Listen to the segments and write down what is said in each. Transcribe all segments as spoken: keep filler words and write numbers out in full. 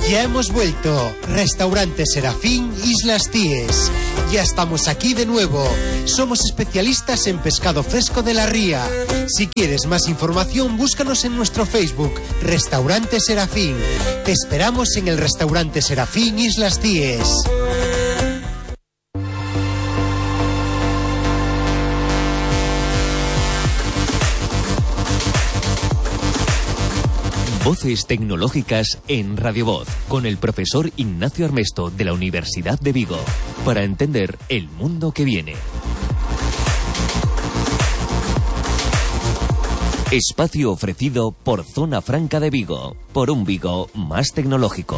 Ya hemos vuelto. Restaurante Serafín, Islas Cíes. Ya estamos aquí de nuevo. Somos especialistas en pescado fresco de la ría. Si quieres más información, búscanos en nuestro Facebook, Restaurante Serafín. Te esperamos en el Restaurante Serafín, Islas Cíes. Voces tecnológicas en Radio Voz, con el profesor Ignacio Armesto de la Universidad de Vigo, para entender el mundo que viene. Espacio ofrecido por Zona Franca de Vigo, por un Vigo más tecnológico.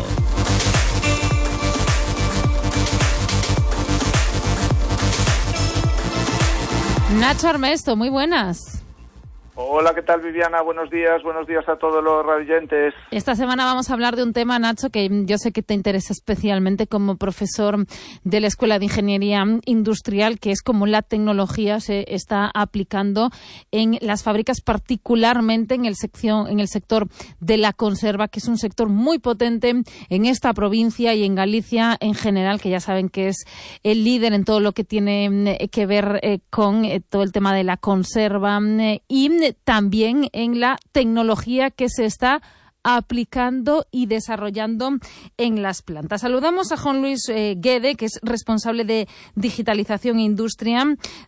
Nacho Armesto, muy buenas. Hola, ¿qué tal, Viviana? Buenos días, buenos días a todos los radioyentes. Esta semana vamos a hablar de un tema, Nacho, que yo sé que te interesa especialmente como profesor de la Escuela de Ingeniería Industrial, que es cómo la tecnología se está aplicando en las fábricas, particularmente en el, sección, en el sector de la conserva, que es un sector muy potente en esta provincia y en Galicia en general, que ya saben que es el líder en todo lo que tiene que ver eh, con eh, todo el tema de la conserva eh, y también en la tecnología que se está aplicando y desarrollando en las plantas. Saludamos a Juan Luis eh, Guede, que es responsable de digitalización e industria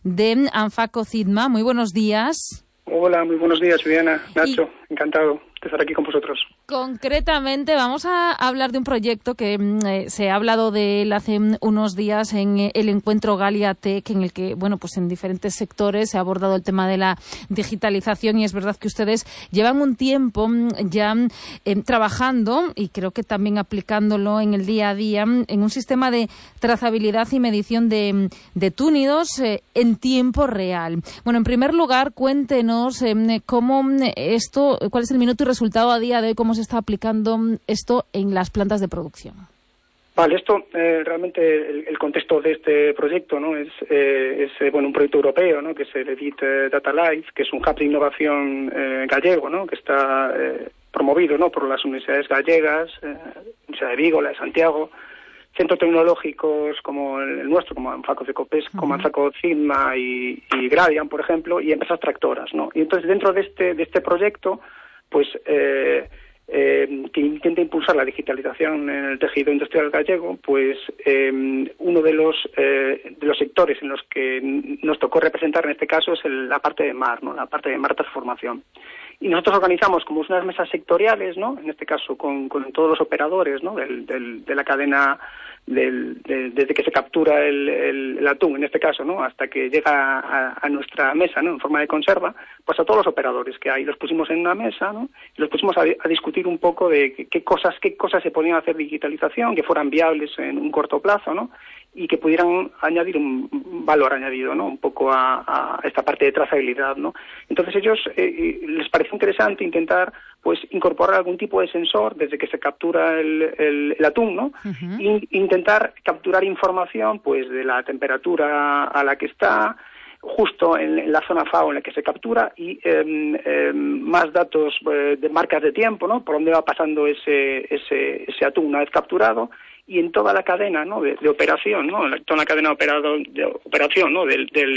de Anfaco Cidma. Muy buenos días. Hola, muy buenos días, Viviana. Nacho, y... encantado de estar aquí con vosotros. Concretamente, vamos a hablar de un proyecto que eh, se ha hablado de él hace unos días en eh, el encuentro Galia Tech, en el que, bueno, pues en diferentes sectores se ha abordado el tema de la digitalización, y es verdad que ustedes llevan un tiempo ya eh, trabajando, y creo que también aplicándolo en el día a día, en un sistema de trazabilidad y medición de, de túnidos eh, en tiempo real. Bueno, en primer lugar, cuéntenos eh, cómo esto, cuál es el minuto y resultado a día de hoy, cómo se está aplicando esto en las plantas de producción. Vale, esto eh, realmente el, el contexto de este proyecto, ¿no? Es, eh, es eh, bueno, un proyecto europeo, ¿no? Que es el Edit eh, Data Life, que es un hub de innovación eh, gallego, ¿no? Que está eh, promovido, ¿no? Por las universidades gallegas, eh, Universidad de Vigo, la de Santiago, centros tecnológicos como el nuestro, como Anfaco Cecopes, uh-huh. como Anfaco Cidma y, y Gradian, por ejemplo, y empresas tractoras, ¿no? Y entonces dentro de este de este proyecto, pues eh, eh, que intenta impulsar la digitalización en el tejido industrial gallego, pues eh, uno de los eh, de los sectores en los que nos tocó representar en este caso es el, la parte de mar, ¿no? La parte de mar transformación. Y nosotros organizamos como unas mesas sectoriales, ¿no? En este caso con, con todos los operadores, ¿no? Del, del, de la cadena, del, de, desde que se captura el, el, el atún, en este caso, ¿no? Hasta que llega a, a nuestra mesa, ¿no? En forma de conserva, pues a todos los operadores que hay. Los pusimos en una mesa, ¿no? Y los pusimos a, a discutir un poco de qué, qué cosas qué cosas se podían hacer de digitalización, que fueran viables en un corto plazo, ¿no? Y que pudieran añadir un valor añadido, ¿no? Un poco a, a esta parte de trazabilidad, ¿no? Entonces ellos eh, les pareció interesante intentar, pues, incorporar algún tipo de sensor desde que se captura el, el, el atún, ¿no? Uh-huh. E intentar capturar información, pues, de la temperatura a la que está, justo en, en la zona FAO en la que se captura, y eh, eh, más datos eh, de marcas de tiempo, ¿no? Por dónde va pasando ese ese ese atún una vez capturado, y en toda la cadena, ¿no? de, de operación, ¿no? En toda la cadena de, operado, de operación, ¿no? Del, del,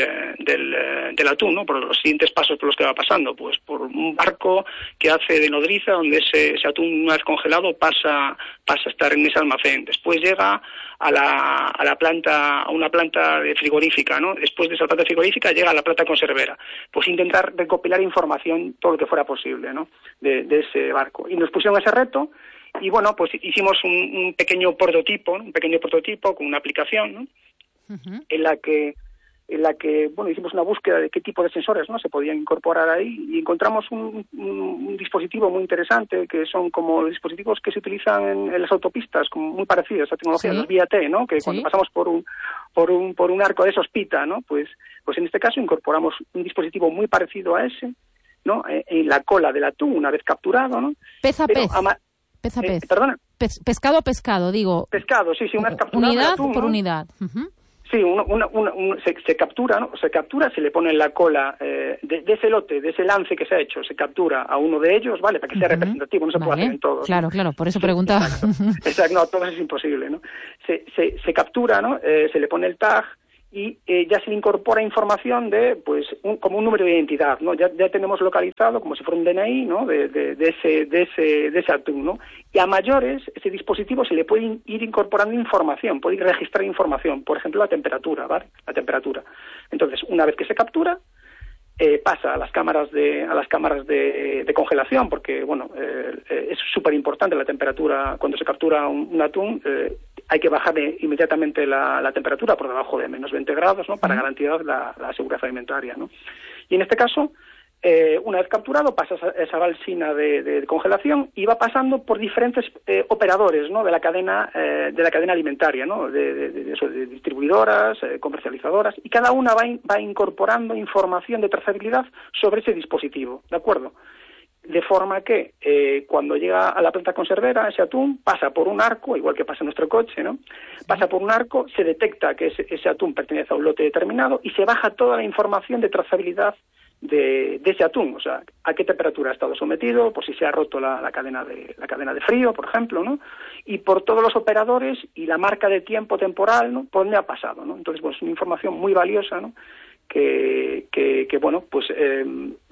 del, del atún, ¿no? Por los siguientes pasos por los que va pasando, pues por un barco que hace de nodriza, donde ese, ese atún, una vez congelado, pasa pasa a estar en ese almacén. Después llega a la a la planta, a una planta de frigorífica, ¿no? Después de esa planta frigorífica llega a la planta conservera. Pues intentar recopilar información todo lo que fuera posible, ¿no? De, de ese barco. Y nos pusieron ese reto. Y bueno, pues hicimos un, un pequeño prototipo, ¿no? un pequeño prototipo con una aplicación, ¿no? Uh-huh. en la que en la que bueno hicimos una búsqueda de qué tipo de sensores, ¿no? se podían incorporar ahí, y encontramos un, un, un dispositivo muy interesante, que son como dispositivos que se utilizan en, en las autopistas, como muy parecidos a tecnología, ¿sí? Los V A T, ¿no? Que ¿sí? Cuando pasamos por un por un por un arco de esos pita, ¿no? Pues pues en este caso incorporamos un dispositivo muy parecido a ese, ¿no? En, en la cola del atún una vez capturado, ¿no? Pez a Pero pez. ama- Pez a pez. Eh, perdona. Pes- pescado a pescado, digo. Pescado, sí, sí, una vez capturado. Unidad atún, por ¿no? unidad. Uh-huh. Sí, una, una, una, un, se, se captura, ¿no? Se captura, se le pone en la cola eh, de, de ese lote, de ese lance que se ha hecho, se captura a uno de ellos, ¿vale? Para que sea uh-huh. representativo, no se vale. puede hacer en todos. Claro, ¿no? claro, por eso sí, preguntaba. Exacto, exacto, no, todos es imposible, ¿no? Se, se, se captura, ¿no? Eh, se le pone el tag y eh, ya se le incorpora información de, pues, un, como un número de identidad, ¿no? Ya, ya tenemos localizado como si fuera un D N I, ¿no? De, de, de ese, de ese, de ese atún, ¿no? Y a mayores, ese dispositivo se le puede ir incorporando información, puede ir registrar información, por ejemplo, la temperatura, ¿vale? La temperatura. Entonces, una vez que se captura, eh, pasa a las cámaras de, a las cámaras de, de congelación, porque, bueno, eh, es súper importante la temperatura, cuando se captura un, un atún, eh, hay que bajar inmediatamente la, la temperatura por debajo de menos veinte grados, ¿no? Para garantizar la, la seguridad alimentaria, ¿no? Y en este caso, eh, una vez capturado, pasa esa, esa balsina de, de, de congelación y va pasando por diferentes eh, operadores, ¿no? De la cadena, eh, de la cadena alimentaria, ¿no? De, de, de, eso, de distribuidoras, eh, comercializadoras, y cada una va, in, va incorporando información de trazabilidad sobre ese dispositivo, ¿de acuerdo? De forma que eh, cuando llega a la planta conservera, ese atún pasa por un arco, igual que pasa en nuestro coche, ¿no? Pasa por un arco, se detecta que ese, ese atún pertenece a un lote determinado y se baja toda la información de trazabilidad de, de ese atún, o sea, a qué temperatura ha estado sometido, por si se ha roto la, la cadena de la cadena de frío, por ejemplo, ¿no? Y por todos los operadores y la marca de tiempo temporal, ¿no? Por dónde ha pasado, ¿no? Entonces, pues, es una información muy valiosa, ¿no? Que, que, que, bueno, pues eh,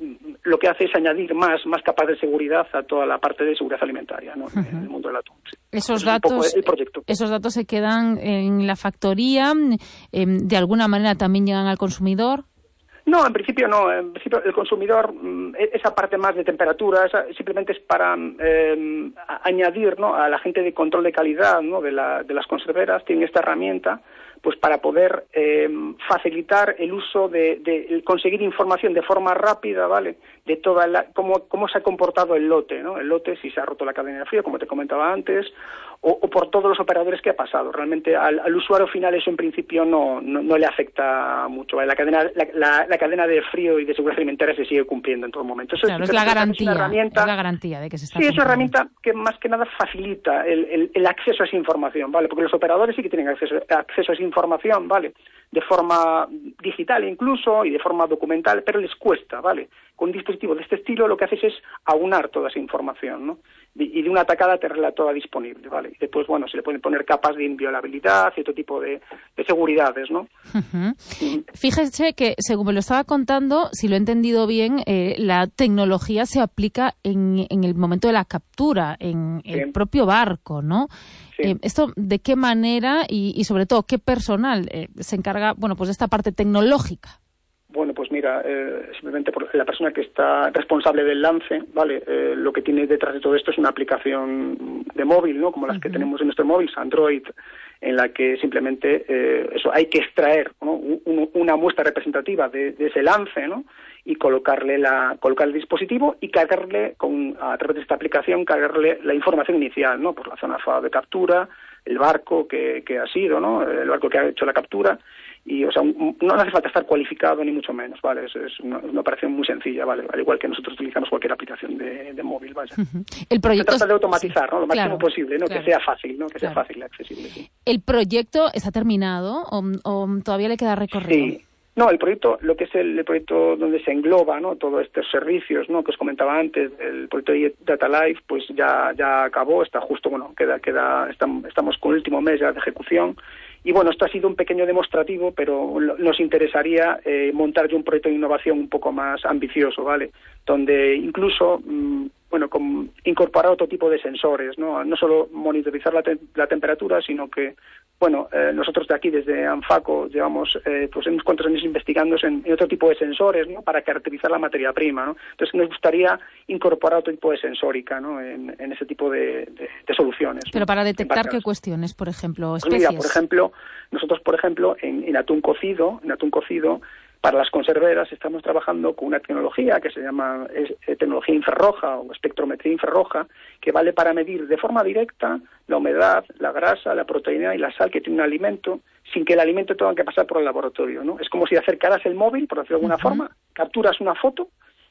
lo que hace es añadir más, más capas de seguridad a toda la parte de seguridad alimentaria, ¿no? Uh-huh. En el mundo del atún. Sí. Esos datos, el proyecto. Esos datos se quedan en la factoría, eh, de alguna manera también llegan al consumidor. No, en principio no. En principio el consumidor, esa parte más de temperatura, esa simplemente es para eh, añadir, ¿no? A la gente de control de calidad, ¿no? De, la, de las conserveras, tienen esta herramienta, pues para poder eh, facilitar el uso de, de conseguir información de forma rápida, ¿vale? De toda la, cómo, cómo se ha comportado el lote, ¿no? El lote, si se ha roto la cadena de frío, como te comentaba antes, o, o por todos los operadores que ha pasado. Realmente al, al usuario final eso en principio no, no, no le afecta mucho, ¿vale? La cadena, la, la, la cadena de frío y de seguridad alimentaria se sigue cumpliendo en todo momento. Eso claro, es, es la garantía, es, herramienta, es la garantía de que se está Sí, cumpliendo. Es una herramienta que más que nada facilita el, el, el acceso a esa información, ¿vale? Porque los operadores sí que tienen acceso, acceso a esa información, ¿vale? De forma digital incluso y de forma documental, pero les cuesta, ¿vale? Con un dispositivo de este estilo lo que haces es aunar toda esa información, ¿no? Y de una tacada tenerla toda disponible, ¿vale? Y después, bueno, se le pueden poner capas de inviolabilidad y otro tipo de, de seguridades, ¿no? Uh-huh. Uh-huh. Fíjese que, según me lo estaba contando, si lo he entendido bien, eh, la tecnología se aplica en, en el momento de la captura, en sí. el propio barco, ¿no? Sí. Eh, ¿Esto de qué manera y, y sobre todo, qué personal eh, se encarga, bueno, pues de esta parte tecnológica? Bueno, pues mira, eh, simplemente por la persona que está responsable del lance, ¿vale? Eh, lo que tiene detrás de todo esto es una aplicación de móvil, ¿no? Como las uh-huh. que tenemos en nuestros móviles, Android, en la que simplemente eh, eso hay que extraer, ¿no? Un, una muestra representativa de, de ese lance, ¿no? Y colocarle la colocar el dispositivo y cargarle con a través de esta aplicación cargarle la información inicial, ¿no? Por la zona de captura, el barco que, que ha sido, ¿no? El barco que ha hecho la captura. Y, o sea, no hace falta estar cualificado ni mucho menos, ¿vale? Es, es una, una operación muy sencilla, ¿vale? Al igual que nosotros utilizamos cualquier aplicación de, de móvil, vaya. Uh-huh. El proyecto se trata de automatizar, sí, ¿no? Lo máximo claro, posible, ¿no? Claro, que sea fácil, ¿no? Que claro. sea fácil y accesible, sí. ¿El proyecto está terminado o, o todavía le queda recorrido? Sí. No, el proyecto, lo que es el, el proyecto donde se engloba, ¿no? Todos estos servicios, ¿no? Que os comentaba antes, el proyecto de Data Life, pues ya ya acabó, está justo, bueno, queda queda estamos, estamos con el último mes ya de ejecución. Y bueno, esto ha sido un pequeño demostrativo, pero nos interesaría eh, montar ya un proyecto de innovación un poco más ambicioso, ¿vale? Donde incluso, mmm, bueno, con, incorporar otro tipo de sensores, ¿no? No solo monitorizar la, te la temperatura, sino que, bueno, eh, nosotros de aquí, desde ANFACO, llevamos eh, pues unos cuantos años investigando en, en otro tipo de sensores, ¿no? Para caracterizar la materia prima, ¿no? Entonces nos gustaría incorporar otro tipo de sensórica, ¿no? En, en ese tipo de, de, de soluciones. Pero ¿no? para detectar qué cuestiones, por ejemplo, especies. Pues mira, por ejemplo, nosotros, por ejemplo, en, en atún cocido, en atún cocido, para las conserveras estamos trabajando con una tecnología que se llama es, eh, tecnología infrarroja o espectrometría infrarroja, que vale para medir de forma directa la humedad, la grasa, la proteína y la sal que tiene un alimento, sin que el alimento tenga que pasar por el laboratorio, ¿no? Es como si acercaras el móvil, por decirlo de alguna uh-huh. forma, capturas una foto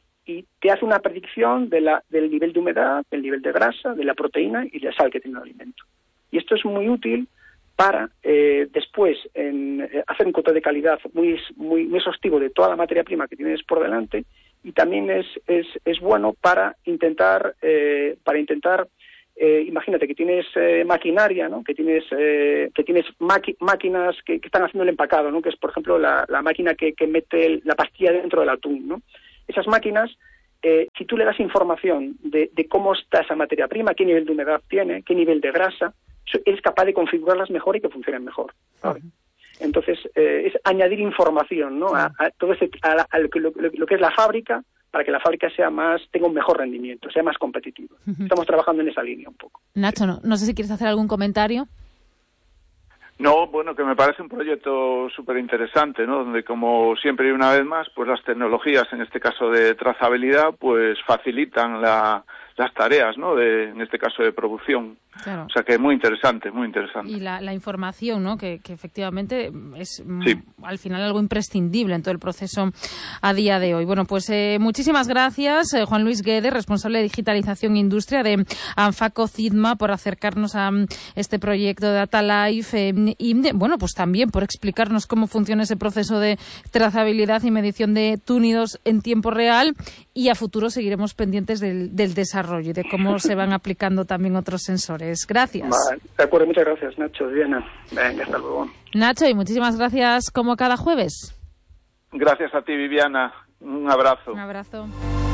y te hace una predicción de la, del nivel de humedad, del nivel de grasa, de la proteína y de la sal que tiene el alimento. Y esto es muy útil para eh, después en, eh, hacer un control de calidad muy, muy, muy exhaustivo de toda la materia prima que tienes por delante, y también es, es, es bueno para intentar, eh, para intentar eh, imagínate que tienes eh, maquinaria, ¿no? que tienes eh, que tienes maqui máquinas que, que están haciendo el empacado, ¿no? que es, por ejemplo, la, la máquina que, que mete el, la pastilla dentro del atún, ¿no? Esas máquinas, eh, si tú le das información de, de cómo está esa materia prima, qué nivel de humedad tiene, qué nivel de grasa, eres capaz de configurarlas mejor y que funcionen mejor, ¿sabes? Uh-huh. Entonces, eh, es añadir información, ¿no? Uh-huh. a, a todo ese, a, la, a lo, lo, lo que es la fábrica, para que la fábrica sea más, tenga un mejor rendimiento, sea más competitiva. Uh-huh. Estamos trabajando en esa línea un poco. Nacho, no, no sé si quieres hacer algún comentario. No, bueno, que me parece un proyecto súper interesante, ¿no? Donde, como siempre y una vez más, pues las tecnologías, en este caso de trazabilidad, pues facilitan la, las tareas, ¿no? De, en este caso de producción. Claro. O sea que muy interesante, muy interesante. Y la, la información, ¿no? Que, que efectivamente es sí. m, al final algo imprescindible en todo el proceso a día de hoy. Bueno, pues eh, muchísimas gracias, eh, Juan Luis Guede, responsable de Digitalización e Industria de Anfaco Cidma, por acercarnos a um, este proyecto de Data Life eh, y, bueno, pues también por explicarnos cómo funciona ese proceso de trazabilidad y medición de túnidos en tiempo real, y a futuro seguiremos pendientes del, del desarrollo y de cómo se van aplicando también otros sensores. Gracias. Vale, de acuerdo, muchas gracias, Nacho, Diana. Venga, hasta luego. Nacho, y muchísimas gracias como cada jueves. Gracias a ti, Viviana. Un abrazo. Un abrazo.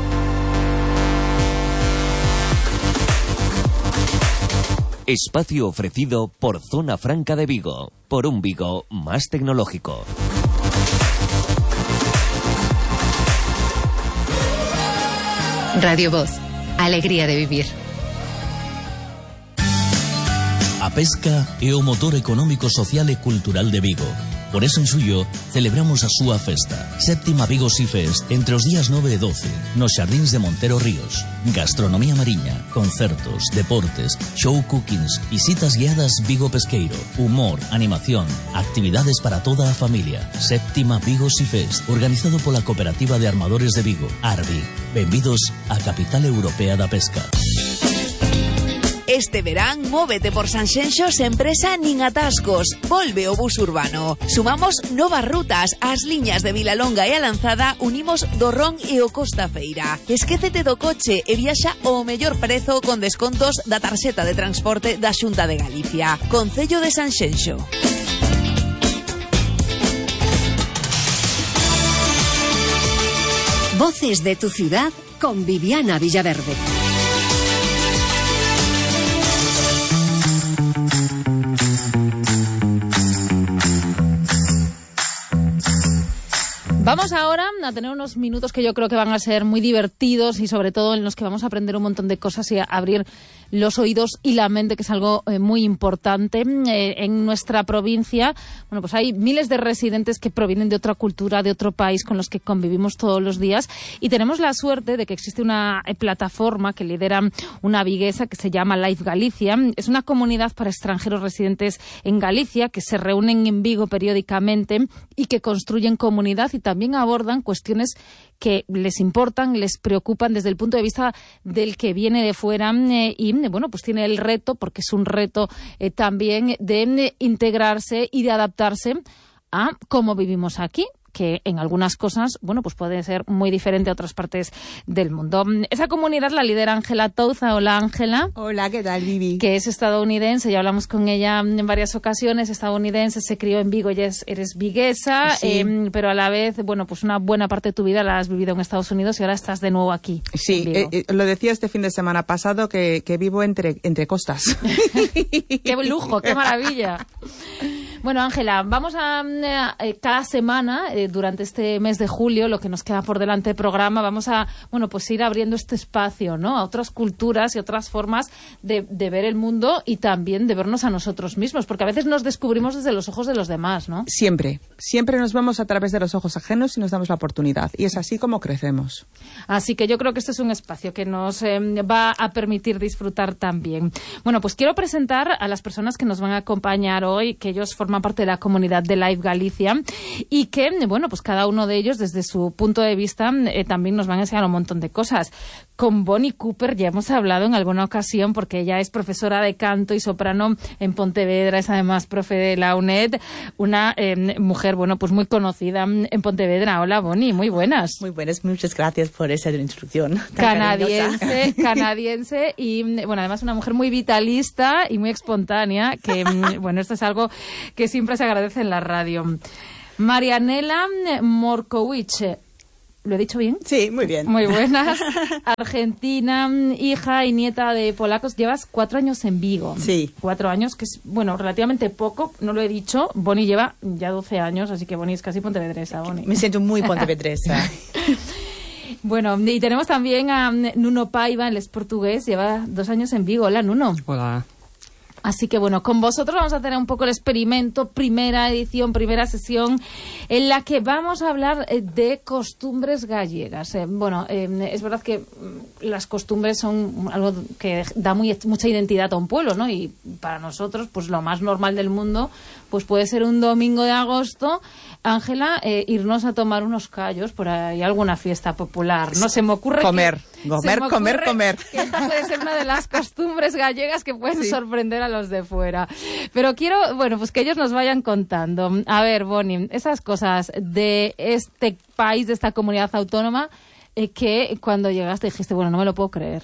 Espacio ofrecido por Zona Franca de Vigo, por un Vigo más tecnológico. Radio Voz, alegría de vivir. A pesca é o motor económico, social e cultural de Vigo. Por eso en suyo celebramos a súa festa, Séptima Vigo Sea Fest, entre os días nove e doce, nos xardíns de Montero Ríos. Gastronomía mariña, concertos, deportes, show cookings, visitas guiadas Vigo Pesqueiro, humor, animación, actividades para toda a familia. Séptima Vigo Sea Fest, organizado pola Cooperativa de Armadores de Vigo, Arbi. Benvidos á capital europea da pesca. Este verán, móvete por Sanxenxo sen presa nin atascos. Volve o bus urbano. Sumamos novas rutas. As liñas de Vilalonga e a Lanzada unimos do Ron e o Costa Feira. Esquécete do coche e viaxa ao mellor prezo con descontos da tarxeta de transporte da Xunta de Galicia. Concello de Sanxenxo. Voces de tu ciudad con Viviana Villaverde. Vamos ahora a tener unos minutos que yo creo que van a ser muy divertidos y sobre todo en los que vamos a aprender un montón de cosas y a abrir los oídos y la mente, que es algo eh, muy importante. Eh, en nuestra provincia, bueno, pues hay miles de residentes que provienen de otra cultura, de otro país, con los que convivimos todos los días, y tenemos la suerte de que existe una eh, plataforma que lidera una viguesa que se llama Live Galicia. Es una comunidad para extranjeros residentes en Galicia que se reúnen en Vigo periódicamente y que construyen comunidad y también abordan cuestiones que les importan, les preocupan desde el punto de vista del que viene de fuera eh, y, bueno, pues tiene el reto, porque es un reto eh, también, de eh, integrarse y de adaptarse a cómo vivimos aquí, que en algunas cosas, bueno, pues puede ser muy diferente a otras partes del mundo. Esa comunidad la lidera Ángela Touza. Hola, Ángela. Hola, ¿qué tal, Vivi? Que es estadounidense, ya hablamos con ella en varias ocasiones, estadounidense, se crió en Vigo, ya es, eres viguesa, sí. eh, pero a la vez, bueno, pues una buena parte de tu vida la has vivido en Estados Unidos y ahora estás de nuevo aquí. Sí, eh, eh, lo decía este fin de semana pasado, que, que vivo entre, entre costas. ¡Qué lujo, qué maravilla! Bueno, Ángela, vamos a, a, a cada semana, eh, durante este mes de julio, lo que nos queda por delante del programa, vamos a, bueno, pues ir abriendo este espacio, ¿no?, a otras culturas y otras formas de, de ver el mundo y también de vernos a nosotros mismos, porque a veces nos descubrimos desde los ojos de los demás, ¿no? Siempre, siempre nos vemos a través de los ojos ajenos y nos damos la oportunidad, y es así como crecemos. Así que yo creo que este es un espacio que nos eh, va a permitir disfrutar también. Bueno, pues quiero presentar a las personas que nos van a acompañar hoy, que ellos forman forma parte de la comunidad de Live Galicia y que, bueno, pues cada uno de ellos desde su punto de vista eh, también nos van a enseñar un montón de cosas. Con Bonnie Cooper ya hemos hablado en alguna ocasión porque ella es profesora de canto y soprano en Pontevedra, es además profe de la UNED, una eh, mujer, bueno, pues muy conocida en Pontevedra. Hola, Bonnie, muy buenas. Muy buenas, muchas gracias por esa introducción. Canadiense, canadiense y, bueno, además una mujer muy vitalista y muy espontánea, que, bueno, esto es algo que siempre se agradece en la radio. Marianela Morkowicz, ¿lo he dicho bien? Sí, muy bien. Muy buenas. Argentina, hija y nieta de polacos. Llevas cuatro años en Vigo. Sí. Cuatro años, que es, bueno, relativamente poco, no lo he dicho. Bonnie lleva ya doce años, así que Bonnie es casi pontevedresa, Bonnie. Me siento muy pontevedresa. Bueno, y tenemos también a Nuno Paiva, él es portugués, lleva dos años en Vigo. Hola, Nuno. Hola. Así que bueno, con vosotros vamos a hacer un poco el experimento, primera edición, primera sesión, en la que vamos a hablar eh, de costumbres gallegas. Eh, bueno, eh, es verdad que las costumbres son algo que da muy, mucha identidad a un pueblo, ¿no? Y para nosotros, pues lo más normal del mundo, pues puede ser un domingo de agosto, Ángela, eh, irnos a tomar unos callos por ahí, alguna fiesta popular. No se me ocurre comer, que, comer, me comer, ocurre comer. Que esta puede ser una de las costumbres gallegas que pueden Sí. sorprender a los de fuera. Pero quiero, bueno, pues que ellos nos vayan contando. A ver, Bonnie, esas cosas de este país, de esta comunidad autónoma, eh, que cuando llegaste dijiste, bueno, no me lo puedo creer.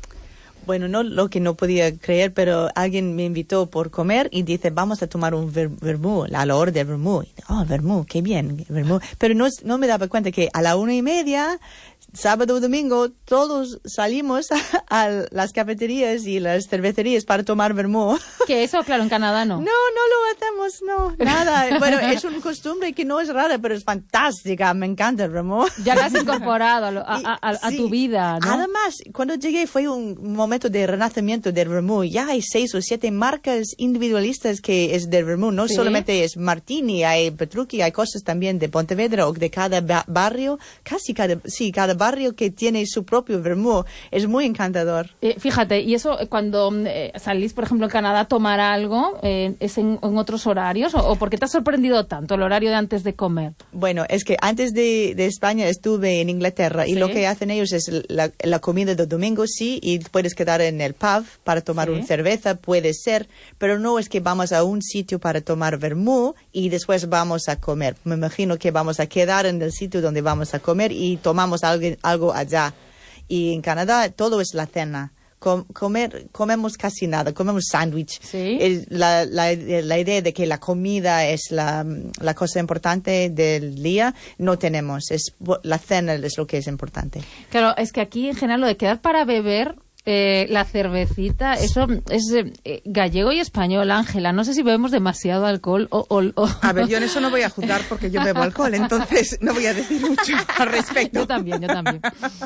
Bueno, no lo que no podía creer, pero alguien me invitó por comer y dice, vamos a tomar un ver vermú, a la hora del vermú. Oh, vermú, qué bien, vermú. Pero no, no me daba cuenta que a la una y media, sábado o domingo, todos salimos a, a las cafeterías y las cervecerías para tomar vermú. Que eso, claro, en Canadá no. No, no lo hacemos, no, nada. Bueno, es una costumbre que no es rara, pero es fantástica. Me encanta el vermú. Ya lo has incorporado a, lo, a, a, a Sí. tu vida, ¿no? Además, cuando llegué fue un momento de renacimiento del vermú. Ya hay seis o siete marcas individualistas que es del vermú. No Sí. solamente es Martini, hay Petrucci, hay cosas también de Pontevedra o de cada ba barrio. Casi cada, sí, cada barrio que tiene su propio vermú. Es muy encantador. Eh, fíjate, y eso eh, cuando eh, salís, por ejemplo, en Canadá a tomar algo, eh, ¿es en, en otros horarios? ¿O, o por qué te ha sorprendido tanto el horario de antes de comer? Bueno, es que antes de, de España estuve en Inglaterra y Sí. lo que hacen ellos es la, la comida de domingo, sí, y puedes quedar en el pub para tomar Sí. una cerveza, puede ser, pero no es que vamos a un sitio para tomar vermú y después vamos a comer. Me imagino que vamos a quedar en el sitio donde vamos a comer y tomamos algo, algo allá. Y en Canadá todo es la cena. Com comer, comemos casi nada, comemos sándwich. Sí. La, la, la idea de que la comida es la, la cosa importante del día, no tenemos. Es, la cena es lo que es importante. Claro, es que aquí en general lo de quedar para beber, eh, la cervecita, eso es eh, gallego y español, Ángela. No sé si bebemos demasiado alcohol o, o, o... A ver, yo en eso no voy a juzgar porque yo bebo alcohol, entonces no voy a decir mucho al respecto. Yo también, yo también.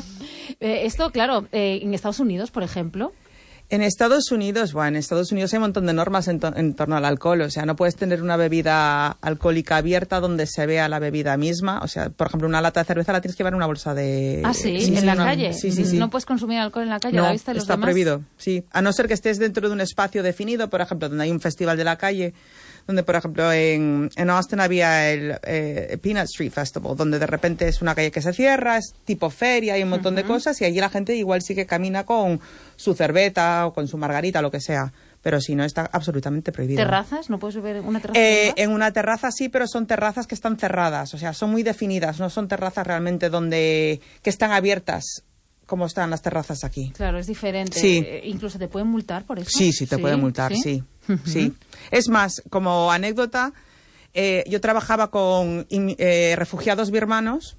Eh, esto, claro, eh, en Estados Unidos, por ejemplo... En Estados Unidos, bueno, en Estados Unidos hay un montón de normas en, to en torno al alcohol. O sea, no puedes tener una bebida alcohólica abierta donde se vea la bebida misma. O sea, por ejemplo, una lata de cerveza la tienes que llevar en una bolsa de... Ah, sí, sí en sí, la una... calle. Sí, sí, sí. No puedes consumir alcohol en la calle No, a la vista de los está demás. prohibido, sí. A no ser que estés dentro de un espacio definido, por ejemplo, donde hay un festival de la calle, donde, por ejemplo, en, en Austin había el eh, Peanut Street Festival, donde de repente es una calle que se cierra, es tipo feria, hay un montón uh-huh. de cosas, y allí la gente igual sí que camina con su cerveza o con su margarita, lo que sea. Pero si no, está absolutamente prohibido. ¿Terrazas? ¿No puedes beber una terraza? Eh, en una terraza sí, pero son terrazas que están cerradas, o sea, son muy definidas, no son terrazas realmente donde que están abiertas como están las terrazas aquí. Claro, es diferente. Sí. Eh, incluso te pueden multar por eso. Sí, sí, te sí, pueden multar, sí. sí. Uh-huh. sí. Es más, como anécdota, eh, yo trabajaba con eh, refugiados birmanos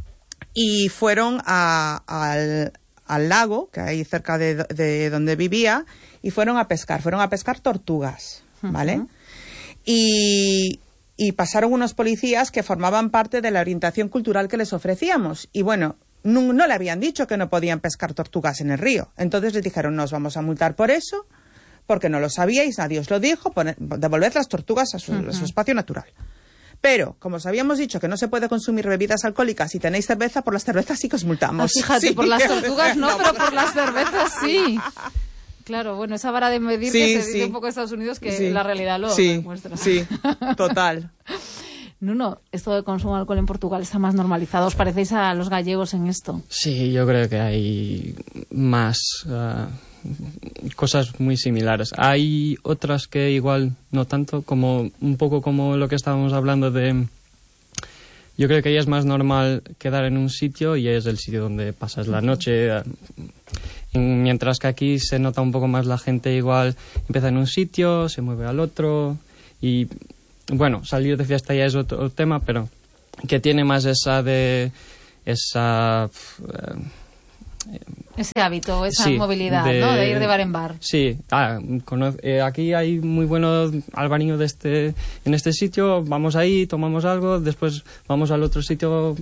y fueron a, al, al lago, que hay cerca de, de donde vivía, y fueron a pescar, fueron a pescar tortugas, ¿vale? Uh-huh. Y... y pasaron unos policías que formaban parte de la orientación cultural que les ofrecíamos. Y bueno, no, no le habían dicho que no podían pescar tortugas en el río. Entonces les dijeron, no os vamos a multar por eso, porque no lo sabíais, nadie os lo dijo, poned, devolved las tortugas a su, uh-huh. a su espacio natural. Pero, como os habíamos dicho que no se puede consumir bebidas alcohólicas si tenéis cerveza, por las cervezas sí que os multamos. Ah, fíjate, sí. por las tortugas no, no pero por las cervezas sí. Claro, bueno, esa vara de medir sí, que se sí. dice un poco de Estados Unidos que sí. la realidad lo sí, demuestra. Sí, total. Nuno, esto de consumo de alcohol en Portugal está más normalizado. ¿Os parecéis a los gallegos en esto? Sí, yo creo que hay más uh, cosas muy similares. Hay otras que igual no tanto, como un poco como lo que estábamos hablando de... Yo creo que ahí es más normal quedar en un sitio y es el sitio donde pasas la noche. Mientras que aquí se nota un poco más la gente igual empieza en un sitio, se mueve al otro y... Bueno, salir de fiesta ya es otro tema, pero que tiene más esa de... esa... Eh, Ese hábito, esa sí, movilidad, de, ¿no? De ir de bar en bar. Sí, ah, cono- eh, aquí hay muy buenos albariños de este, en este sitio, vamos ahí, tomamos algo, después vamos al otro sitio.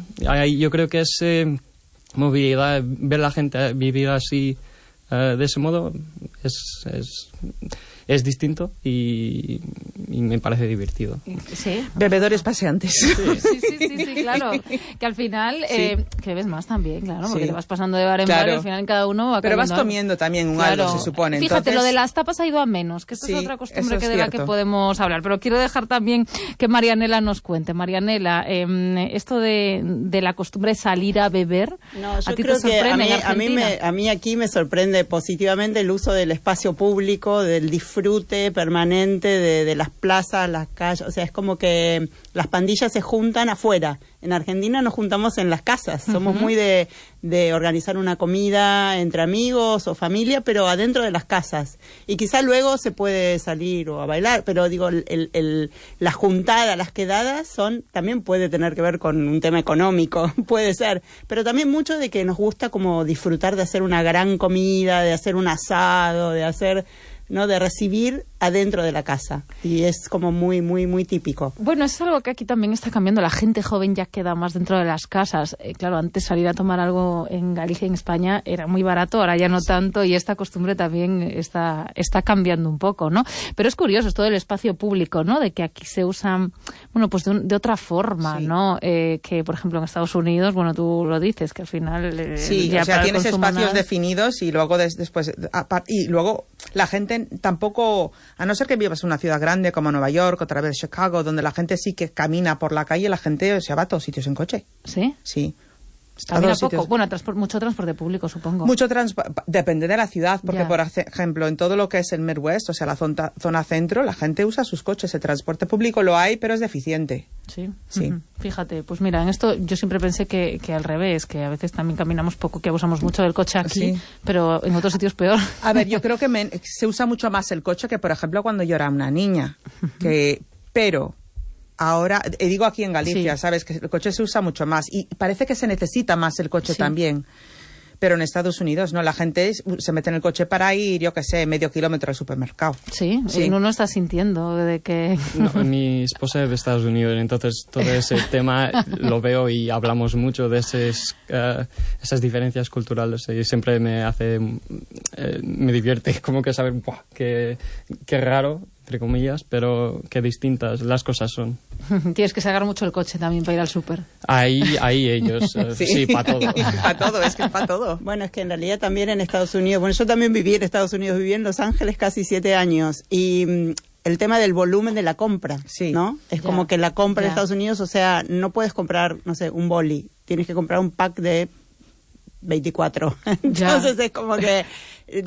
Ahí yo creo que es eh, movilidad, ver la gente vivir así, eh, de ese modo, es... es es distinto y, y me parece divertido. Sí. Bebedores paseantes. Sí, sí, sí, sí, sí, claro. Que al final, sí. eh, que bebes más también, claro, porque sí. te vas pasando de bar en claro. bar y al final cada uno va Pero vas algo. comiendo también un claro. algo, se supone. Fíjate, Entonces... lo de las tapas ha ido a menos, que esto sí, es otra costumbre es que de la que podemos hablar. Pero quiero dejar también que Marianela nos cuente. Marianela, eh, esto de, de la costumbre de salir a beber, no, yo ¿a ti creo te sorprende que a mí, en a, mí me, a mí aquí me sorprende positivamente el uso del espacio público, del disfrute permanente De, de las plazas, las calles, o sea, es como que las pandillas se juntan afuera. En Argentina nos juntamos en las casas, somos uh-huh. muy de, de organizar una comida entre amigos o familia, pero adentro de las casas. Y quizá luego se puede salir o a bailar, pero digo, el, el, el, la juntada, las quedadas son, también puede tener que ver con un tema económico, puede ser, pero también mucho de que nos gusta como disfrutar de hacer una gran comida, de hacer un asado, de hacer... ¿no? De recibir adentro de la casa. Y es como muy, muy, muy típico. Bueno, es algo que aquí también está cambiando. La gente joven ya queda más dentro de las casas. Eh, claro, antes salir a tomar algo en Galicia, en España, era muy barato, ahora ya no tanto, y esta costumbre también está, está cambiando un poco, ¿no? Pero es curioso esto del espacio público, ¿no? De que aquí se usan, bueno, pues de, un, de otra forma, sí. ¿no? Eh, que, por ejemplo, en Estados Unidos, bueno, tú lo dices, que al final... Eh, sí, ya o sea, tienes espacios nada... definidos y luego des, después... Y luego la gente tampoco... A no ser que vivas en una ciudad grande como Nueva York, otra vez Chicago, donde la gente sí que camina por la calle, la gente se va a todos sitios en coche. ¿Sí? Sí. Camina poco. Sitios. Bueno, transpor- mucho transporte público, supongo. Mucho transporte. Depende de la ciudad, porque, ya. por ejemplo, en todo lo que es el Midwest, o sea, la zona, zona centro, la gente usa sus coches. El transporte público lo hay, pero es deficiente. Sí. Sí. Uh-huh. Fíjate, pues mira, en esto yo siempre pensé que, que al revés, que a veces también caminamos poco, que abusamos mucho del coche aquí, sí. pero en otros sitios peor. A ver, yo creo que me, se usa mucho más el coche que, por ejemplo, cuando yo era una niña. que Pero... Ahora, eh, digo aquí en Galicia, sí. ¿sabes? Que el coche se usa mucho más y parece que se necesita más el coche sí. también. Pero en Estados Unidos, ¿no? La gente se mete en el coche para ir, yo qué sé, medio kilómetro al supermercado. Sí, sí. Y uno está sintiendo de que... No, mi esposa es de Estados Unidos, entonces todo ese tema lo veo y hablamos mucho de esos, uh, esas diferencias culturales y siempre me hace... Eh, me divierte como que saber, ¡buah! Qué, qué raro, entre comillas, pero qué distintas las cosas son. Tienes que sacar mucho el coche también para ir al súper. Ahí, ahí ellos, uh, sí, sí para todo. Para todo, es que es para todo. Bueno, es que en realidad también en Estados Unidos, bueno, yo también viví en Estados Unidos, viví en Los Ángeles casi siete años y mm, el tema del volumen de la compra, sí. ¿no? Es ya. como que la compra ya. en Estados Unidos, o sea, no puedes comprar, no sé, un boli, tienes que comprar un pack de veinticuatro. Entonces ya. es como que eh,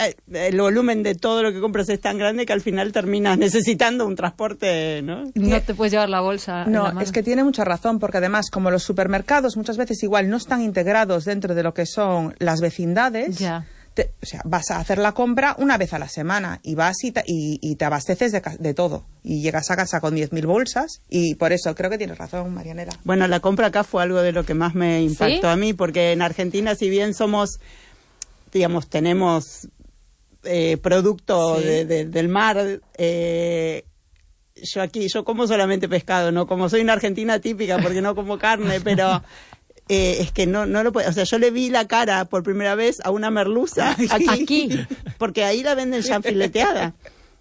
el volumen de todo lo que compras es tan grande que al final terminas necesitando un transporte, ¿no? No te puedes llevar la bolsa. No, en la es que tiene mucha razón, porque además, como los supermercados muchas veces igual no están integrados dentro de lo que son las vecindades, ya. Te, o sea, vas a hacer la compra una vez a la semana y vas y te, y, y te abasteces de, de todo y llegas a casa con diez mil bolsas y por eso creo que tienes razón, Marianela. Bueno, la compra acá fue algo de lo que más me impactó ¿Sí? a mí, porque en Argentina, si bien somos, digamos, tenemos eh, producto ¿Sí? de, de, del mar, eh, yo aquí, yo como solamente pescado, no como soy una argentina típica porque no como carne, pero... Eh, es que no no lo puedo, o sea, yo le vi la cara por primera vez a una merluza aquí, aquí. porque ahí la venden ya fileteada.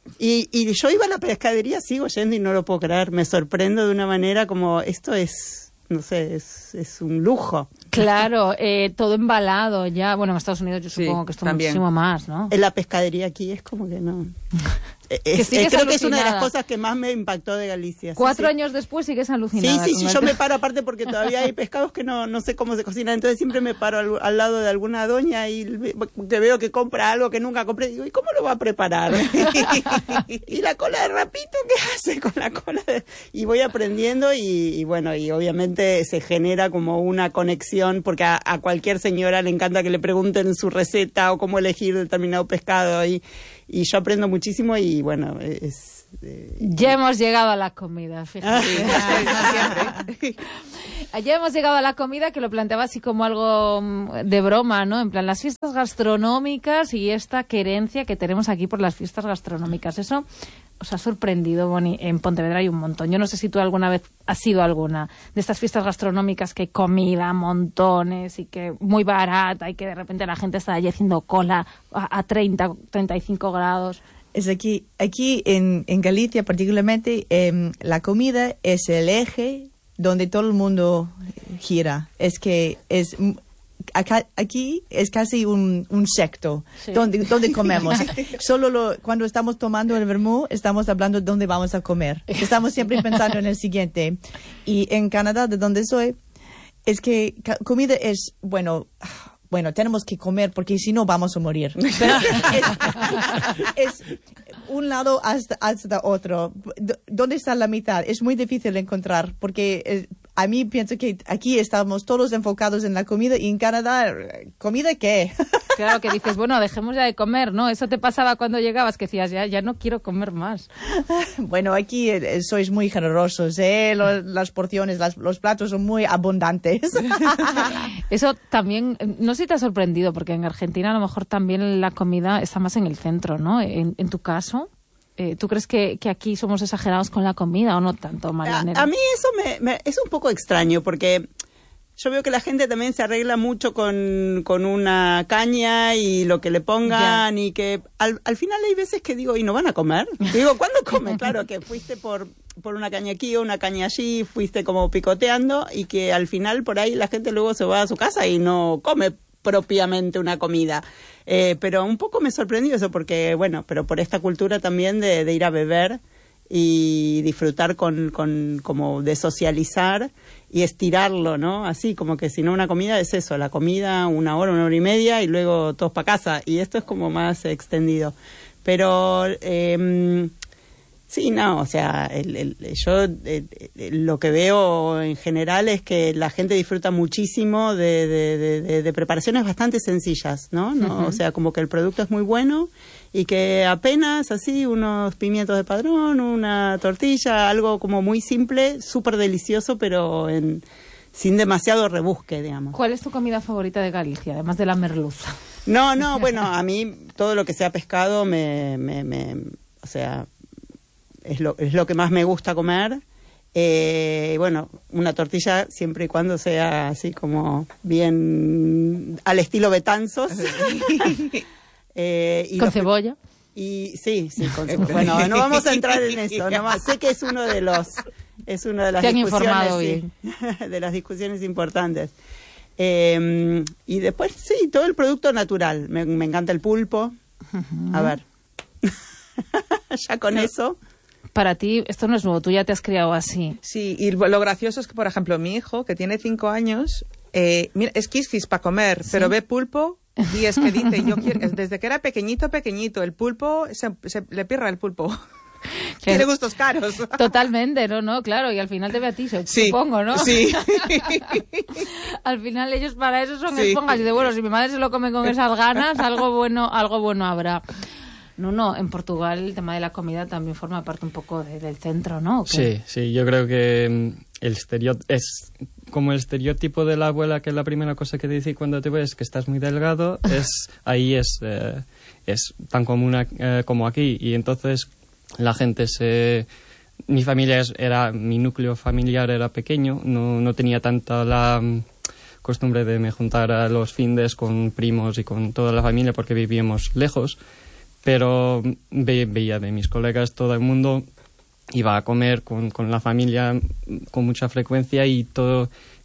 Y, y yo iba a la pescadería, sigo yendo y no lo puedo creer, me sorprendo de una manera como, esto es, no sé, es, es un lujo. Claro, eh, todo embalado ya. Bueno, en Estados Unidos yo Sí, supongo que esto también. muchísimo más, ¿no? En la pescadería aquí es como que no. Es, Que sigues creo que es una de las alucinada. cosas que más me impactó de Galicia. Sí, Cuatro sí. años después sigues Sí, alucinada. sí, con sí, el yo me tema. paro aparte porque todavía hay pescados que no, no sé cómo se cocinan, entonces siempre me paro al, al lado de alguna doña y ve- que veo que compra algo que nunca compré, y digo, ¿y cómo lo va a preparar? Y la cola de rapito, ¿qué hace con la cola de...? Y voy aprendiendo y, y bueno, y obviamente se genera como una conexión, porque a, a cualquier señora le encanta que le pregunten su receta o cómo elegir determinado pescado, y, y yo aprendo muchísimo y bueno, es... eh, Ya hemos llegado a la comida, fíjate. Ya hemos llegado a la comida, que lo planteaba así como algo mm, de broma, ¿no? En plan, las fiestas gastronómicas y esta querencia que tenemos aquí por las fiestas gastronómicas. Eso os ha sorprendido, Boni. En Pontevedra hay un montón. Yo no sé si tú alguna vez has ido a alguna de estas fiestas gastronómicas que hay comida, montones y que muy barata y que de repente la gente está allí haciendo cola a, a treinta, treinta y cinco grados. Es aquí, aquí en, en Galicia particularmente, eh, la comida es el eje donde todo el mundo gira. Es que es acá, aquí es casi un, un secto, Sí. donde, donde comemos. Solo lo, cuando estamos tomando el vermú, estamos hablando de dónde vamos a comer. Estamos siempre pensando en el siguiente. Y en Canadá, de donde soy, es que ca- comida es, bueno... Bueno, tenemos que comer porque si no vamos a morir. Pero es, es un lado hasta, hasta otro. D- ¿Dónde está la mitad? Es muy difícil de encontrar porque eh, a mí pienso que aquí estamos todos enfocados en la comida y en Canadá, ¿comida qué? Claro, que dices, bueno, dejemos ya de comer, ¿no? Eso te pasaba cuando llegabas, que decías, ya, ya no quiero comer más. Bueno, aquí eh, sois muy generosos, ¿eh? Los- las porciones, las- los platos son muy abundantes. Eso también, eh, no sé si te ha sorprendido, porque en Argentina a lo mejor también la comida está más en el centro, ¿no? En, en tu caso, eh, ¿tú crees que, que aquí somos exagerados con la comida o no tanto, A, Marianela? a mí eso me, me- es un poco extraño porque yo veo que la gente también se arregla mucho con, con una caña y lo que le pongan y que al, al final hay veces que digo, ¿y no van a comer? Digo, ¿cuándo comen? Claro, que fuiste por, por una caña aquí o una caña allí, fuiste como picoteando y que al final por ahí la gente luego se va a su casa y no come propiamente una comida. Eh, pero un poco me sorprendió eso porque, bueno, pero por esta cultura también de, de ir a beber y disfrutar con, con, como de socializar y estirarlo, ¿no? Así, como que si no una comida es eso, la comida una hora, una hora y media y luego todos para casa. Y esto es como más extendido. Pero, eh, sí, no, o sea, el, el, yo eh, eh, lo que veo en general es que la gente disfruta muchísimo de, de, de, de, de preparaciones bastante sencillas, ¿no? ¿no? Ujú. O sea, como que el producto es muy bueno y que apenas así unos pimientos de padrón, una tortilla, algo como muy simple, súper delicioso, pero en, sin demasiado rebusque, digamos. ¿Cuál es tu comida favorita de Galicia, además de la merluza? No, no, bueno, a mí todo lo que sea pescado me, me, me o sea, es lo, es lo que más me gusta comer. Eh, bueno, una tortilla siempre y cuando sea así como bien al estilo Betanzos. eh, y ¿Con los- cebolla? Y sí, sí, con cebolla. Bueno, no vamos a entrar en eso. No más. Sé que es uno de los, es una de las Te han discusiones, informado sí, de las discusiones importantes. Eh, y después sí, todo el producto natural. Me, me encanta el pulpo. A ver, ya con eso. Para ti, esto no es nuevo, tú ya te has criado así. Sí, y lo gracioso es que, por ejemplo, mi hijo, que tiene cinco años, eh, mira, es quisquis para comer, pero ve pulpo y es que dice, yo quiero, desde que era pequeñito, pequeñito, el pulpo, se, se le pirra el pulpo. Tiene gustos caros. Totalmente, ¿no? no Claro, y al final te ve a ti, Sí, supongo, ¿no? sí. Al final ellos para eso son Sí. esponjas. Y de bueno, si mi madre se lo come con esas ganas, algo bueno, algo bueno habrá. No, no, en Portugal el tema de la comida también forma parte un poco de- del centro, ¿no? ¿O qué? Sí, sí, yo creo que mm, el estereotipo es como el estereotipo de la abuela, que la primera cosa que te dice cuando te ves que estás muy delgado, es ahí es, eh, es tan común a- eh, como aquí. Y entonces la gente se... Mi familia es- era, mi núcleo familiar era pequeño, no, no tenía tanta la mm, costumbre de me juntar a los findes con primos y con toda la familia porque vivíamos lejos. Pero ve- veía de mis colegas, todo el mundo iba a comer con, con la familia con mucha frecuencia y todo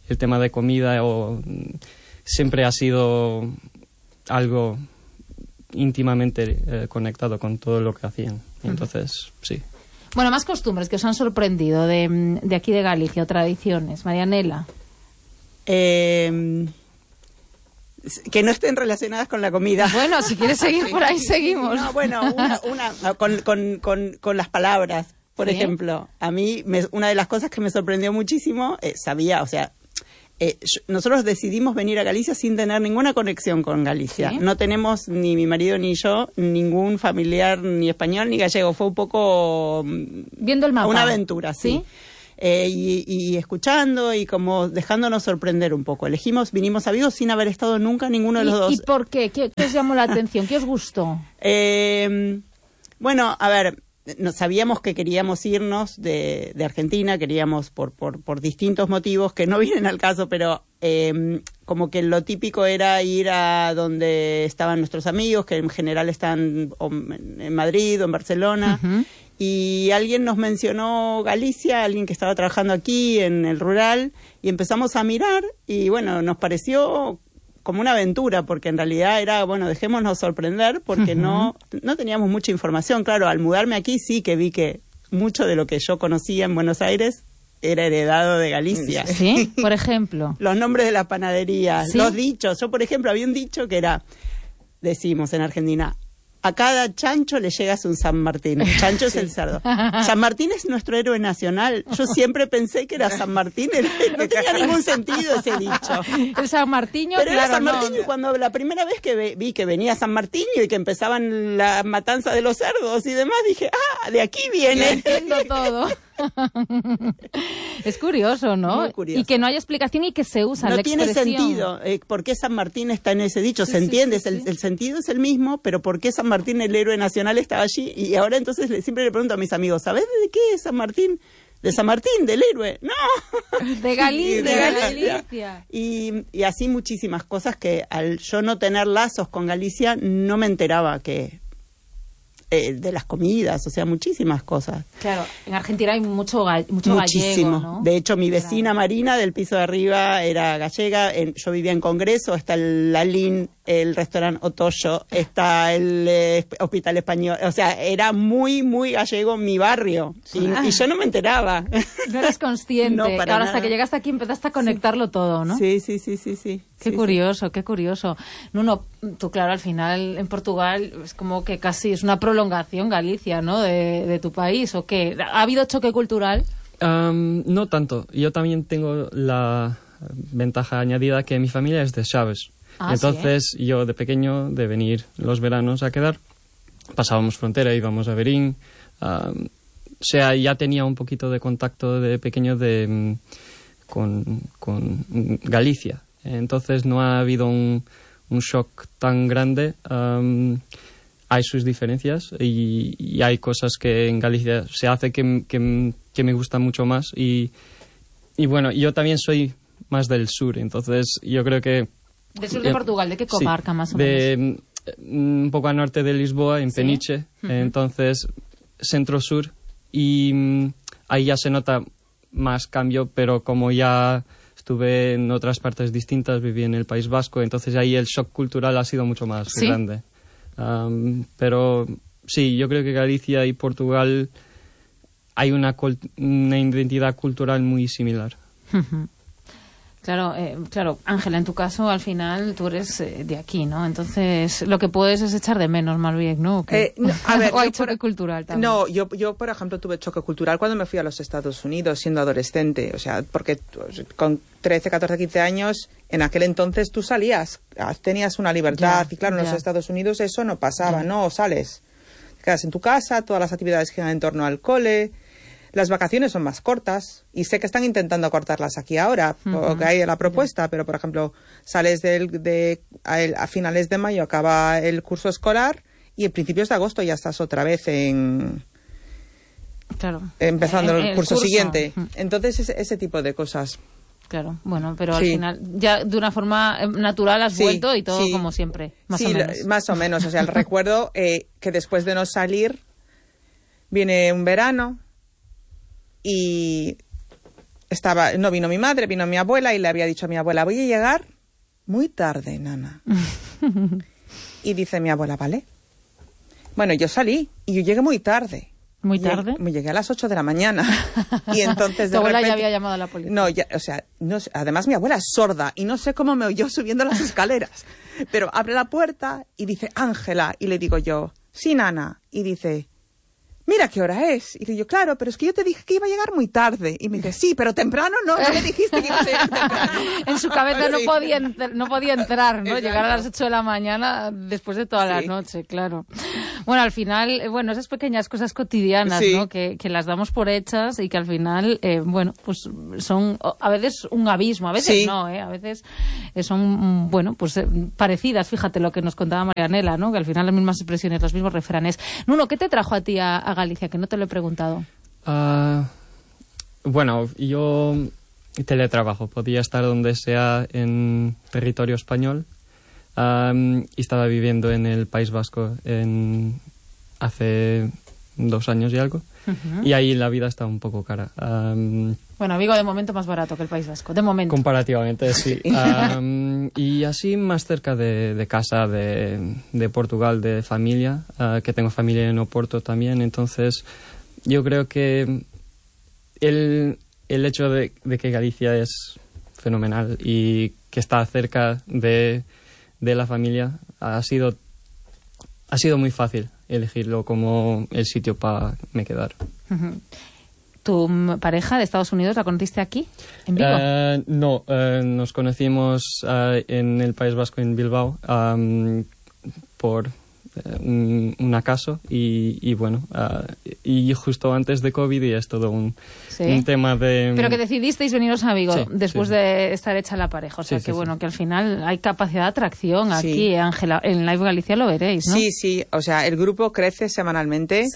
el tema de comida o, siempre ha sido algo íntimamente eh, conectado con todo lo que hacían. Entonces, sí. Bueno, más costumbres que os han sorprendido de, de aquí de Galicia o tradiciones. Marianela. Eh, que no estén relacionadas con la comida. Bueno, si quieres seguir por ahí, sí, seguimos. No, bueno, una, una con, con, con, con las palabras, por ¿sí? ejemplo. A mí, me, una de las cosas que me sorprendió muchísimo, eh, sabía, o sea, eh, yo, nosotros decidimos venir a Galicia sin tener ninguna conexión con Galicia. ¿Sí? No tenemos, ni mi marido ni yo, ningún familiar ni español ni gallego. Fue un poco... Viendo el mapa. Una aventura, sí. ¿Sí? Eh, y, y escuchando y como dejándonos sorprender un poco. Elegimos, vinimos a Vigo sin haber estado nunca ninguno de los ¿Y, dos. ¿Y por qué? ¿Qué, qué os llamó la atención? ¿Qué os gustó? Eh, bueno, a ver, no, sabíamos que queríamos irnos de, de Argentina, queríamos por, por, por distintos motivos que no vienen al caso, pero eh, como que lo típico era ir a donde estaban nuestros amigos, que en general están o en Madrid o en Barcelona. Uh-huh. Y alguien nos mencionó Galicia, alguien que estaba trabajando aquí en el rural, y empezamos a mirar y bueno, nos pareció como una aventura, porque en realidad era, bueno, dejémonos sorprender, porque uh-huh. no, no teníamos mucha información. Claro, al mudarme aquí sí que vi que mucho de lo que yo conocía en Buenos Aires era heredado de Galicia. ¿Sí? Por ejemplo. Los nombres de las panaderías, ¿sí? Los dichos. Yo, por ejemplo, había un dicho que era, decimos en Argentina, a cada chancho le llegas un San Martín. El chancho sí. es el cerdo. San Martín es nuestro héroe nacional. Yo siempre pensé que era San Martín. No tenía ningún sentido ese dicho. El San Martín, Pero claro, era San Martín, no. Y cuando la primera vez que ve, vi que venía San Martín y que empezaban la matanza de los cerdos y demás, dije, ah, de aquí viene. Entiendo todo. Es curioso, ¿no? Muy curioso. Y que no haya explicación y que se usa no la tiene expresión. sentido. Eh, ¿Por qué San Martín está en ese dicho? Sí, se sí, entiende, sí, es el, sí. el sentido es el mismo, pero ¿por qué San Martín, el héroe nacional, estaba allí? Y ahora entonces le, siempre le pregunto a mis amigos, ¿sabes de qué es San Martín? De San Martín, del héroe. No. De Galicia. de Galicia. Galicia. Y, y así muchísimas cosas que al yo no tener lazos con Galicia no me enteraba que eh, de las comidas, o sea, muchísimas cosas. Claro, en Argentina hay mucho, ga mucho Muchísimo. gallego, ¿no? De hecho, mi vecina claro. Marina del piso de arriba era gallega. En, yo vivía en Congreso, está el Lalín, el restaurante Otoyo, está el eh, Hospital Español. O sea, era muy, muy gallego mi barrio. Y, ah. y yo no me enteraba. No eres consciente. No, para Ahora, nada. hasta que llegaste aquí empezaste a conectarlo sí. todo, ¿no? Sí, sí, sí, sí, sí. Qué sí, curioso, sí. qué curioso. Nuno, tú, claro, al final en Portugal es como que casi es una prolongación Galicia, ¿no? De, de tu país, ¿o qué? ¿Ha habido choque cultural? Um, no tanto. Yo también tengo la ventaja añadida que mi familia es de Chaves. Ah, Entonces, ¿sí? yo de pequeño, de venir los veranos a quedar, pasábamos frontera, íbamos a Verín. Um, o sea, ya tenía un poquito de contacto de pequeño de, con, con Galicia. Entonces, no ha habido un, un shock tan grande. Um, hay sus diferencias y, y hay cosas que en Galicia se hace que, que, que me gustan mucho más. Y, y bueno, yo también soy más del sur, entonces yo creo que... ¿Del sur de eh, Portugal? ¿De qué comarca sí, más o de, menos? Un poco al norte de Lisboa, en ¿Sí? Peniche. Uh-huh. Entonces, centro-sur. Y mm, ahí ya se nota más cambio, pero como ya estuve en otras partes distintas, viví en el País Vasco, entonces ahí el shock cultural ha sido mucho más ¿Sí? grande. Um, pero sí, yo creo que Galicia y Portugal hay una, una identidad cultural muy similar. Uh-huh. Claro, eh, claro, Ángela, en tu caso, al final, tú eres eh, de aquí, ¿no? Entonces, lo que puedes es echar de menos, más bien, ¿no? ¿O, eh, no, a ver, ¿O hay yo choque por, cultural también? No, yo, yo, por ejemplo, tuve choque cultural cuando me fui a los Estados Unidos siendo adolescente. O sea, porque con trece, catorce, quince años, en aquel entonces tú salías, tenías una libertad. Ya, y claro, en ya. los Estados Unidos eso no pasaba, ya. ¿no? Sales, te quedas en tu casa, todas las actividades giran en torno al cole. Las vacaciones son más cortas y sé que están intentando cortarlas aquí ahora, uh-huh. porque hay la propuesta, yeah. pero por ejemplo, sales del, de, a, el, a finales de mayo, acaba el curso escolar y en principios de agosto ya estás otra vez en... Claro. Empezando eh, el, el curso, curso siguiente. Uh-huh. Entonces, ese, ese tipo de cosas. Claro, bueno, pero sí. al final ya de una forma natural has sí, vuelto y todo sí. como siempre, más sí, o menos. más o menos. O sea, recuerdo eh, que después de no salir viene un verano y estaba, no vino mi madre, vino mi abuela y le había dicho a mi abuela, voy a llegar muy tarde, nana. Y dice mi abuela, vale. Bueno, yo salí y yo llegué muy tarde. ¿Muy tarde? Llegué, me llegué a las ocho de la mañana. Y entonces de Tu abuela repente, ya había llamado a la policía. No, ya, o sea, no sé, además mi abuela es sorda y no sé cómo me oyó subiendo las escaleras. Pero abre la puerta y dice, Ángela. Y le digo yo, sí, nana. Y dice, mira qué hora es. Y le digo, claro, pero es que yo te dije que iba a llegar muy tarde. Y me dice, sí, pero temprano no, no me dijiste que iba a llegar temprano. En su cabeza no Sí. podía, ent- no podía entrar, ¿no? Exacto. Llegar a las ocho de la mañana después de toda la Sí. noche, claro. Bueno, al final, eh, bueno, esas pequeñas cosas cotidianas, Sí. ¿no? Que, que las damos por hechas y que al final, eh, bueno, pues son o- a veces un abismo, a veces Sí. no, ¿eh? A veces eh, son, mm, bueno, pues eh, parecidas, fíjate lo que nos contaba Marianela, ¿no? Que al final las mismas expresiones, los mismos refranes. Nuno, ¿qué te trajo a ti a, a Galicia? Que no te lo he preguntado. Ah, bueno, yo teletrabajo. Podía estar donde sea en territorio español. Um, y estaba viviendo en el País Vasco en, hace dos años y algo. Uh-huh. Y ahí la vida está un poco cara. Um, Bueno, Vigo de momento más barato que el País Vasco, de momento. comparativamente, sí. Um, y así más cerca de, de casa, de, de Portugal, de familia, uh, que tengo familia en Oporto también. Entonces, yo creo que el, el hecho de, de que Galicia es fenomenal y que está cerca de, de la familia ha sido, ha sido muy fácil elegirlo como el sitio para me quedar. Uh-huh. ¿Tu mm, pareja de Estados Unidos la conociste aquí, en Vigo? Eh, no, eh, nos conocimos eh, en el País Vasco, en Bilbao, um, por eh, un, un acaso y, y bueno, uh, y justo antes de COVID y es todo un, Sí. un tema de... Pero que decidisteis veniros a Vigo Sí, después sí. de estar hecha la pareja. O sea, Sí, que sí, bueno, sí. que al final hay capacidad de atracción Sí. aquí, Ángela. En Live Galicia lo veréis, ¿no? Sí, sí, o sea, el grupo crece semanalmente.